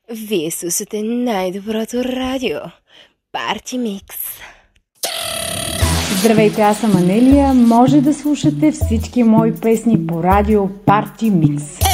Вие слушате най-доброто радио. Парти Микс. Здравейте, аз съм Анелия. Може да слушате всички мои песни по радио Парти Микс.